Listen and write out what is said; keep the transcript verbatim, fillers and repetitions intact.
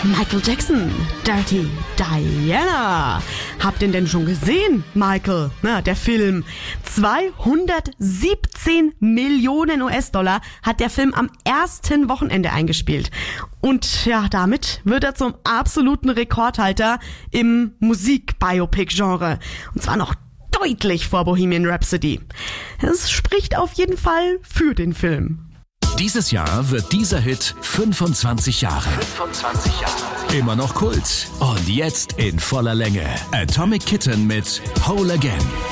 Michael Jackson, Dirty Diana. Habt ihr denn schon gesehen, Michael? Na, der Film. zweihundertsiebzehn Millionen U S-Dollar hat der Film am ersten Wochenende eingespielt. Und ja, damit wird er zum absoluten Rekordhalter im Musik-Biopic-Genre. Und zwar noch deutlich vor Bohemian Rhapsody. Es spricht auf jeden Fall für den Film. Dieses Jahr wird dieser Hit fünfundzwanzig Jahre. fünfundzwanzig Jahre. Immer noch Kult. Und jetzt in voller Länge. Atomic Kitten mit Whole Again.